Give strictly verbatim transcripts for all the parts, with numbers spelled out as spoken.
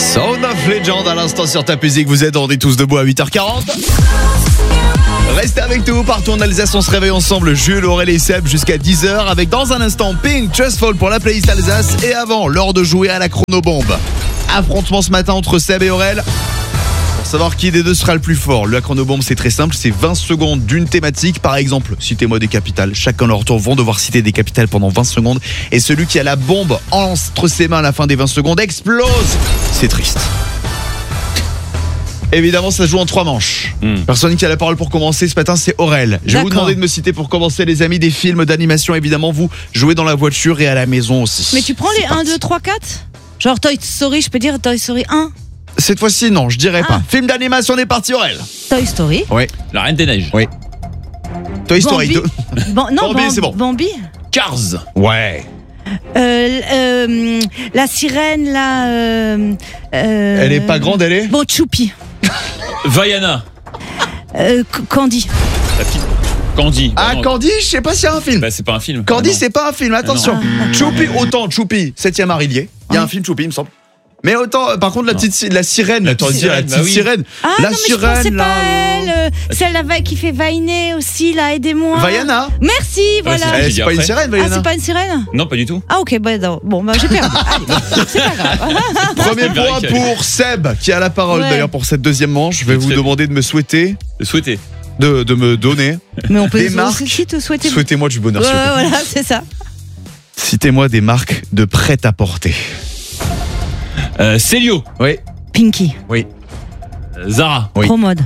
Sound of Legend à l'instant sur ta musique. Vous êtes, on est tous debout à huit heures quarante. Restez avec nous, partout en Alsace, on se réveille ensemble. Jules, Aurélie et Seb jusqu'à dix heures avec dans un instant Pink, Just Fall pour la playlist Alsace. Et avant, l'heure de jouer à la chronobombe. Affrontement ce matin entre Seb et Aurel. Pour savoir qui des deux sera le plus fort, la chronobombe c'est très simple, c'est vingt secondes d'une thématique. Par exemple, citez-moi des capitales. Chacun leur tour vont devoir citer des capitales pendant vingt secondes. Et celui qui a la bombe entre ses mains à la fin des vingt secondes explose. C'est triste. Évidemment, ça se joue en trois manches. Mm. Personne qui a la parole pour commencer ce matin, c'est Aurel. Je vais vous demander de me citer pour commencer, les amis, des films d'animation. Évidemment, vous jouez dans la voiture et à la maison aussi. Mais tu prends les un, deux, trois, quatre Genre Toy Story, je peux dire Toy Story un. Cette fois-ci, non, je dirais ah. pas. Film d'animation, on est parti, Aurel. Toy Story. Oui. La Reine des Neiges. Oui. Toy Story deux. Bon, non, Bambi, c'est bon. Bambi. Cars. Ouais. Euh, euh, la sirène, là. Euh, euh, elle est pas grande, elle est. Bon, Choupi. Vaiana. Euh, Candy. La fille. Candy. Ah, non. Candy, je sais pas s'il y a un film. Bah, c'est pas un film. Candy, ah, c'est pas un film, attention. Ah, Choupi, autant Choupi, septième art, il y est. Il y a un film Choupi, il me semble. Mais autant, par contre, la petite, la sirène, la petite sirène, la petite oui. sirène. Ah, la non, mais sirène, je pensais là. pas elle, euh, celle là qui fait Vainé aussi, là, aidez-moi. Vaiana. Merci, voilà. Ah, c'est, c'est pas une sirène, Vaiana. Ah, c'est pas une sirène. Non, pas du tout. Ah, ok, bah, non. Bon, bah, j'ai perdu. Allez, c'est pas grave. Premier point pour Seb, qui a la parole, ouais. D'ailleurs, pour cette deuxième manche. Je vais vous demander de me souhaiter. De souhaiter. De, de me donner. Mais on peut des marques. aussi te souhaiter. Souhaitez-moi du bonheur. Ouais, voilà, c'est ça. Citez-moi des marques de prêt-à-porter. Euh, Célio. Oui. Pinky. Oui. Euh, Zara. Oui. Promode.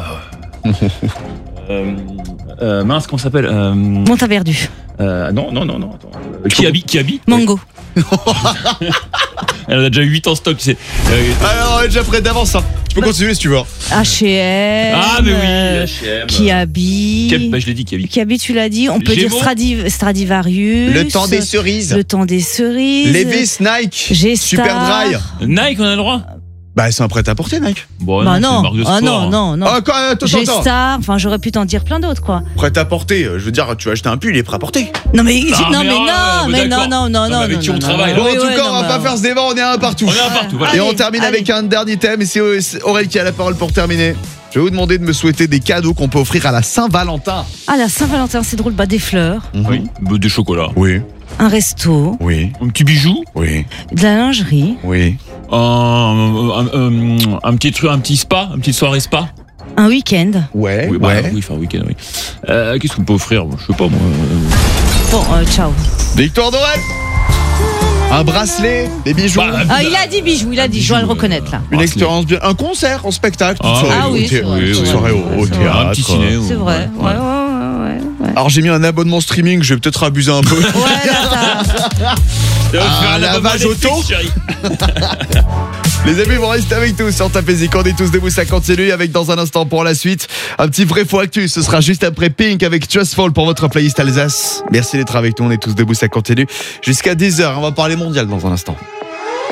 euh, euh, mince, comment ça s'appelle euh, Montaverdu. Euh, non, non, non, non. Attends. Euh, Kiabi, Kiabi. Mango. Oui. Elle a déjà huit en stock, tu sais. Euh, Alors, on est déjà prêt d'avance. Hein. Tu peux bah, continuer si tu veux. H et M. Ah, mais oui, H et M. Kiabi. Kiabi, bah, je l'ai dit, Kiabi. Kiabi, tu l'as dit. On peut Gémeaux. dire Stradiv- Stradivarius. Le temps des cerises. Le temps des cerises. Levi's, Nike. G-Star. Superdry. Nike, on a le droit. Bah, c'est un prêt-à-porter, Nike. Bon, bah non, non, c'est une marque de ah sport. non, non, non. Ah, quoi, attends, G-Star, enfin, j'aurais pu t'en dire plein d'autres, quoi. Prêt-à-porter, je veux dire, tu vas acheter un pull, il est prêt-à-porter. Non, mais, ah, non, mais, mais, ah, non, mais, mais non, non, non, non. Avec non, qui non, on non, travaille. Bon, oui, en tout ouais, cas, non, on va bah, pas faire ce débat, on est un partout. On est un partout, voilà. Et allez, on termine allez. avec un dernier thème, et c'est Aurel qui a la parole pour terminer. Je vais vous demander de me souhaiter des cadeaux qu'on peut offrir à la Saint-Valentin. Ah, la Saint-Valentin, c'est drôle, bah, des fleurs. Mm-hmm. Oui, des chocolats. Oui. Un resto. Oui. Un petit bijou. Oui. De la lingerie. Oui. Un, un, un, un petit truc, un petit spa, une petite soirée spa. Un week-end. Ouais. Oui, bah, ouais. oui, enfin un week-end, oui. Euh, qu'est-ce qu'on peut offrir? Je sais pas, moi. Bon, euh, ciao. Victoire d'Aurel. Un bracelet, des bijoux. Bah, Ah, il a dit bijoux, il a dit, je dois le reconnaître là. Une expérience bien. Un concert en spectacle. Ah, soirée ah au oui, thé- c'est vrai, oui, c'est une vrai. soirée au, au C'est théâtre. Un petit ciné. C'est ou- vrai, ouais, ouais. ouais, ouais, ouais. Alors j'ai mis un abonnement streaming, je vais peut-être abuser un peu. Ouais, là, ça. Ah, lavage auto. Les amis, vous restez avec nous sur Ta Musique. On est tous debout, ça continue avec dans un instant pour la suite un petit vrai faux actu. Ce sera juste après Pink avec Just Fall pour votre playlist Alsace. Merci d'être avec nous, on est tous debout, ça continue jusqu'à dix heures. On va parler mondial dans un instant.